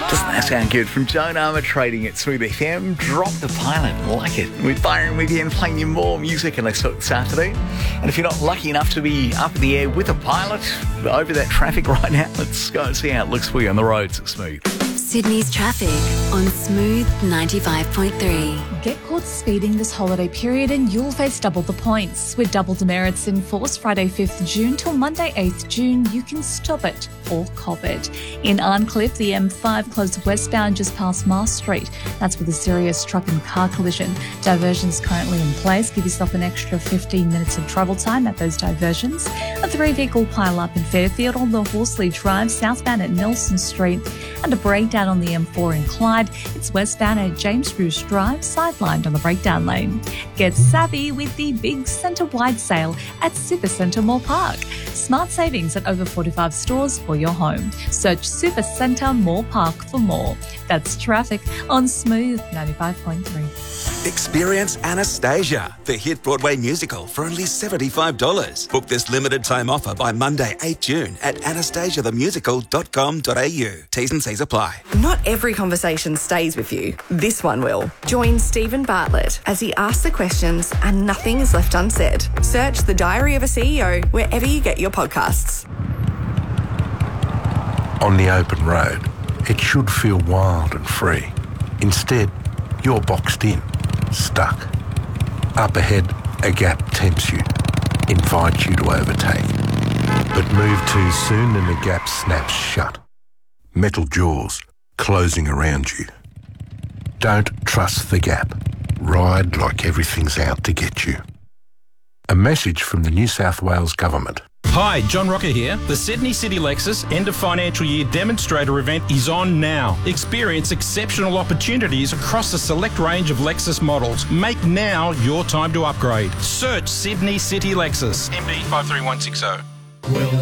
Doesn't that sound good? From Joan Armour trading at Smooth FM. Drop the Pilot. Like it. With Byron with you and playing you more music on this afternoon. And if you're not lucky enough to be up in the air with a pilot over that traffic right now, let's go and see how it looks for you on the roads at Smooth. Sydney's traffic on Smooth 95.3. Get caught speeding this holiday period and you'll face double the points. With double demerits in force Friday 5th June till Monday 8th June, you can stop it or cop it. In Arncliffe, the M5 closed westbound just past Mars Street. That's with a serious truck and car collision. Diversions currently in place. Give yourself an extra 15 minutes of travel time at those diversions. A 3-vehicle pile-up in Fairfield on the Horsley Drive southbound at Nelson Street. And a breakdown on the M4 in Clyde. It's westbound at James Bruce Drive, sidelined on the breakdown lane. Get savvy with the big centre-wide sale at Supercentre Moore Park. Smart savings at over 45 stores for your home. Search Supercentre Moore Park for more. That's traffic on Smooth 95.3. Experience Anastasia, the hit Broadway musical, for only $75. Book this limited time offer by Monday, 8 June at anastasiathemusical.com.au. T's and C's apply. Not every conversation stays with you. This one will. Join Stephen Bartlett as he asks the questions and nothing is left unsaid. Search The Diary of a CEO wherever you get your podcasts. On the open road, it should feel wild and free. Instead, you're boxed in, stuck. Up ahead, a gap tempts you, invites you to overtake. But move too soon and the gap snaps shut. Metal jaws closing around you. Don't trust the gap. Ride like everything's out to get you. A message from the New South Wales Government. Hi, John Rocker here. The Sydney City Lexus end of financial year demonstrator event is on now. Experience exceptional opportunities across a select range of Lexus models. Make now your time to upgrade. Search Sydney City Lexus. MB 53160.